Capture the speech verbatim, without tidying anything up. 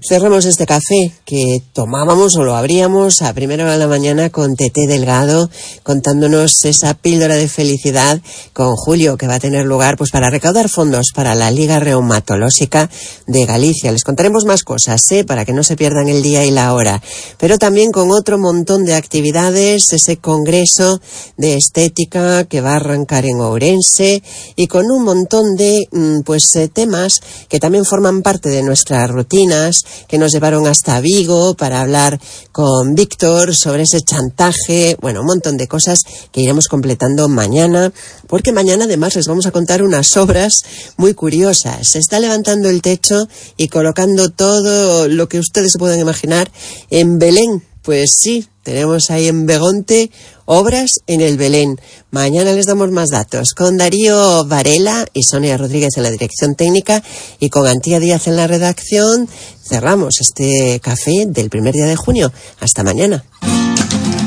Cerramos este café que tomábamos o lo abríamos a primera hora de la mañana con Tete Delgado contándonos esa píldora de felicidad con Julio, que va a tener lugar pues para recaudar fondos para la Liga Reumatológica de Galicia. Les contaremos más cosas, ¿eh? Para que no se pierdan el día y la hora, pero también con otro montón de actividades, ese congreso de estética que va a arrancar en Ourense y con un montón de pues eh, temas que también forman parte de nuestras rutinas, que nos llevaron hasta Vigo para hablar con Víctor sobre ese chantaje, bueno, un montón de cosas que iremos completando mañana, porque mañana además les vamos a contar unas obras muy curiosas. Se está levantando el techo y colocando todo lo que ustedes se puedan imaginar en Belén. Pues sí, tenemos ahí en Begonte obras en el Belén. Mañana les damos más datos con Darío Varela y Sonia Rodríguez en la dirección técnica y con Antía Díaz en la redacción. Cerramos este café del primer día de junio. Hasta mañana.